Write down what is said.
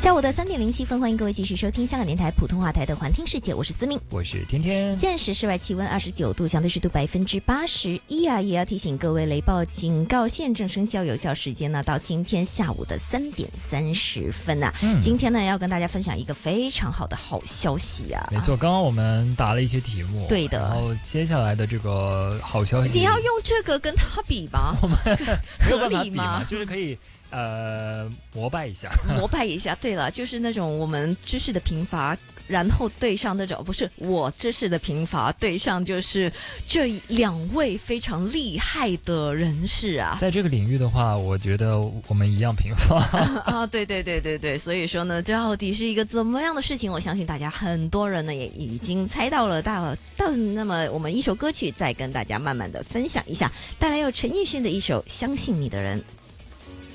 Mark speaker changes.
Speaker 1: 下午的3:07，欢迎各位继续收听香港电台普通话台的环听世界，我是思明，
Speaker 2: 我是天天。
Speaker 1: 现时室外气温29度，相对湿度81%啊。也要提醒各位，雷暴警告现正生效，有效时间呢到今天下午的3:30啊。今天呢要跟大家分享一个非常好的好消息啊。
Speaker 2: 没错，刚刚我们答了一些题目，
Speaker 1: 对的。
Speaker 2: 然后接下来的这个好消息，
Speaker 1: 你要用这个跟他比吗？
Speaker 2: 我们没有
Speaker 1: 合
Speaker 2: 办法
Speaker 1: 理吗
Speaker 2: 比嘛，就是可以膜拜一下，
Speaker 1: 膜拜一下。对了，就是那种我们知识的贫乏，然后对上那种不是我知识的贫乏，对上就是这2位非常厉害的人士啊。
Speaker 2: 在这个领域的话，我觉得我们一样贫乏
Speaker 1: 啊，对，所以说呢，这到底是一个怎么样的事情？我相信大家很多人呢也已经猜到了。那么我们一首歌曲再跟大家慢慢的分享一下，带来有陈奕迅的一首《相信你的人》。